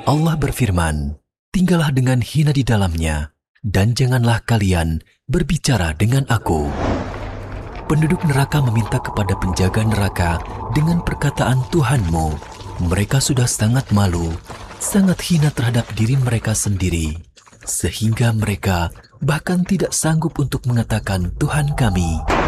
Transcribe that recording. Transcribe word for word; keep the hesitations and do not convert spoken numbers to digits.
Allah berfirman, tinggallah dengan hina di dalamnya, dan janganlah kalian berbicara dengan aku. Penduduk neraka meminta kepada penjaga neraka dengan perkataan Tuhanmu. Mereka sudah sangat malu, sangat hina terhadap diri mereka sendiri, sehingga mereka bahkan tidak sanggup untuk mengatakan Tuhan kami.